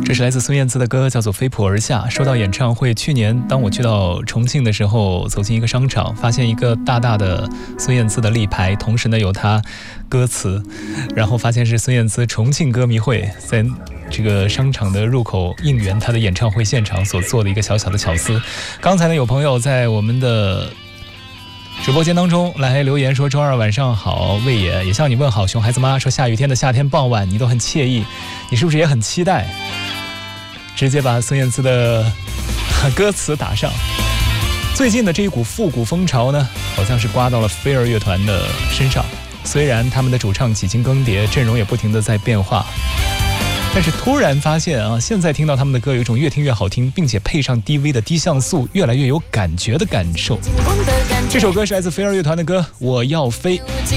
这是来自孙燕姿的歌，叫做《飞扑而下》。说到演唱会，去年当我去到重庆的时候，走进一个商场，发现一个大大的孙燕姿的立牌，同时呢有她歌词，然后发现是孙燕姿重庆歌迷会在这个商场的入口应援她的演唱会现场所做的一个小小的巧思。刚才呢有朋友在我们的直播间当中来留言说，周二晚上好，魏也向你问好。熊孩子妈说，下雨天的夏天傍晚你都很惬意，你是不是也很期待？直接把孙燕姿的歌词打上。最近的这一股复古风潮呢，好像是刮到了飞儿乐团的身上。虽然他们的主唱几经更迭，阵容也不停地在变化，但是突然发现啊，现在听到他们的歌有一种越听越好听，并且配上 DV 的低像素，越来越有感觉的感受。这首歌是来自飞儿乐团的歌《我要飞》。